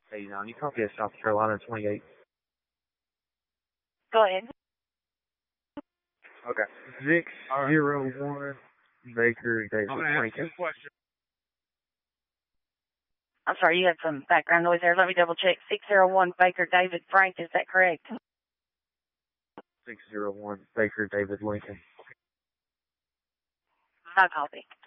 89. You copy at South Carolina 28. Go ahead. Okay. 601 Baker David Lincoln. I'm sorry, you had some background noise there. Let me double check. 601 Baker David Frank, is that correct? 601 Baker David Lincoln. I copy.